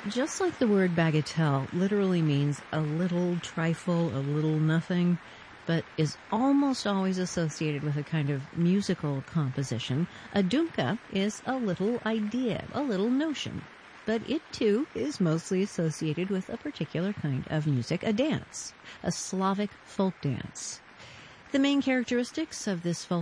Just like the word bagatelle literally means a little trifle, a little nothing, but is almost always associated with a kind of musical composition, a dumka is a little idea, a little notion. But it, too, is mostly associated with a particular kind of music, a dance, a Slavic folk dance. The main characteristics of this folk